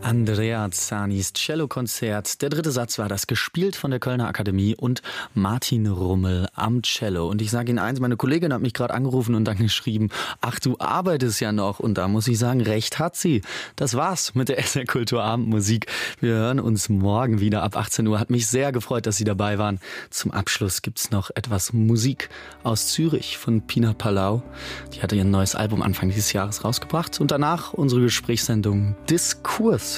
Andrea Zanis Cellokonzert. Der dritte Satz war das, gespielt von der Kölner Akademie und Martin Rummel am Cello. Und ich sage Ihnen eins, meine Kollegin hat mich gerade angerufen und dann geschrieben, ach, du arbeitest ja noch. Und da muss ich sagen, recht hat sie. Das war's mit der SR Kultur Abendmusik. Wir hören uns morgen wieder ab 18 Uhr. Hat mich sehr gefreut, dass Sie dabei waren. Zum Abschluss gibt's noch etwas Musik aus Zürich von Pina Palau. Die hatte ihr neues Album Anfang dieses Jahres rausgebracht. Und danach unsere Gesprächssendung Diskurs.